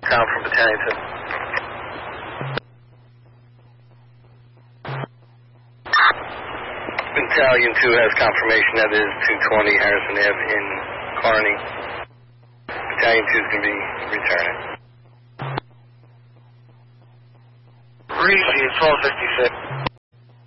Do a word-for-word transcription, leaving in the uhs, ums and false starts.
Tom from Battalion two. Battalion two has confirmation that it is two twenty Harrison Avenue in Kearney. Battalion two is going to be returning. Reese, twelve fifty-six.